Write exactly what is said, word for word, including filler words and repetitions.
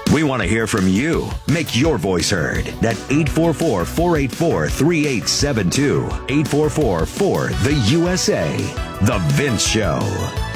We want to hear from you. Make your voice heard at eight four four, four eight four, three eight seven two. eight four four, four, the U S A. The Vince Show.